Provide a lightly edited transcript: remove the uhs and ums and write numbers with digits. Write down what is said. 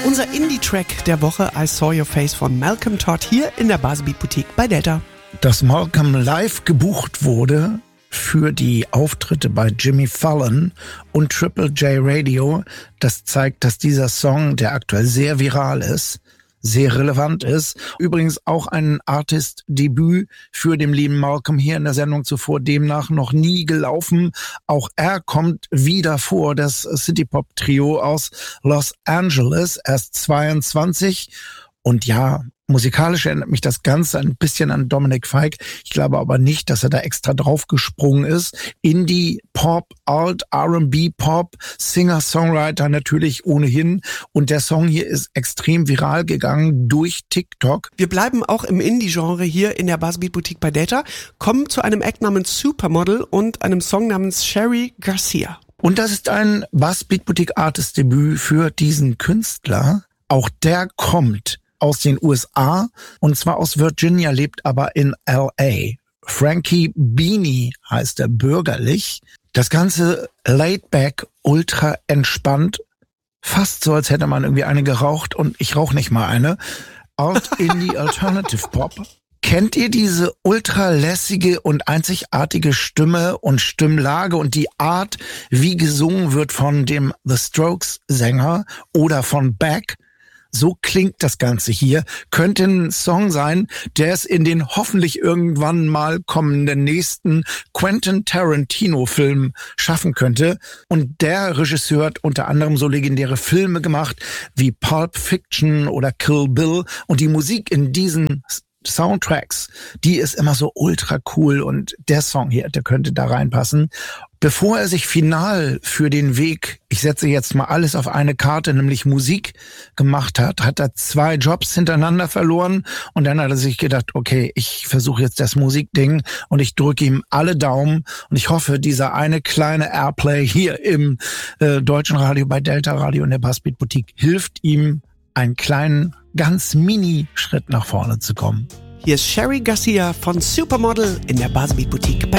unser Indie-Track der Woche, I Saw Your Face von Malcolm Todd, hier in der Buzzbeat Boutique bei Delta. Dass Malcolm live gebucht wurde für die Auftritte bei Jimmy Fallon und Triple J Radio, das zeigt, dass dieser Song, der aktuell sehr viral ist, sehr relevant ist. Übrigens auch ein Artist-Debüt für den lieben Malcolm hier in der Sendung zuvor, demnach noch nie gelaufen. Auch er kommt wieder vor, das City-Pop-Trio aus Los Angeles, erst 22. Und ja, musikalisch erinnert mich das Ganze ein bisschen an Dominic Fike. Ich glaube aber nicht, dass er da extra draufgesprungen ist. Indie, Pop, Alt, R&B, Pop, Singer, Songwriter natürlich ohnehin. Und der Song hier ist extrem viral gegangen durch TikTok. Wir bleiben auch im Indie-Genre hier in der Buzzbeat Boutique bei Delta, kommen zu einem Act namens Supermodel und einem Song namens Cherry Garcia. Und das ist ein Buzzbeat Boutique Artist Debüt für diesen Künstler. Auch der kommt aus den USA, und zwar aus Virginia, lebt aber in L.A. Frankie Beanie heißt er bürgerlich. Das Ganze laid back, ultra entspannt, fast so, als hätte man irgendwie eine geraucht, und ich rauche nicht mal eine. Alt Indie Alternative Pop. Kennt ihr diese ultra lässige und einzigartige Stimme und Stimmlage und die Art, wie gesungen wird von dem The Strokes Sänger oder von Beck? So klingt das Ganze hier. Könnte ein Song sein, der es in den hoffentlich irgendwann mal kommenden nächsten Quentin Tarantino-Film schaffen könnte. Und der Regisseur hat unter anderem so legendäre Filme gemacht wie Pulp Fiction oder Kill Bill. Und die Musik in diesen Soundtracks, die ist immer so ultra cool, und der Song hier, der könnte da reinpassen. Bevor er sich final für den Weg, ich setze jetzt mal alles auf eine Karte, nämlich Musik, gemacht hat, hat er 2 Jobs hintereinander verloren, und dann hat er sich gedacht, okay, ich versuche jetzt das Musikding, und ich drücke ihm alle Daumen, und ich hoffe, dieser eine kleine Airplay hier im deutschen Radio bei Delta Radio in der Buzzbeat Boutique hilft ihm, einen kleinen, ganz Mini-Schritt nach vorne zu kommen. Hier ist Cherry Garcia von Supermodel in der Buzzbeat Boutique bei